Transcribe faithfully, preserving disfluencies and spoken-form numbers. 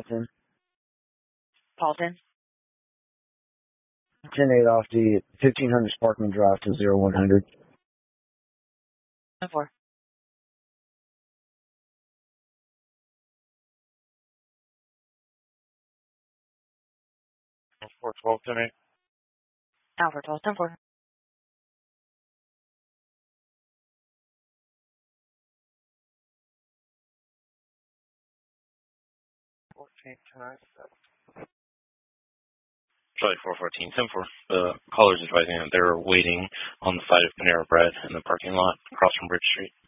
Paulton. Paulton. ten eight off the fifteen hundred Sparkman Drive to zero one hundred. ten four. four twelve, ten eight. Alpha twelve, ten four. fourteen, ten eight. Charlie four fourteen, ten four. The caller's advising that they're waiting on the side of Panera Bread in the parking lot across from Bridge Street.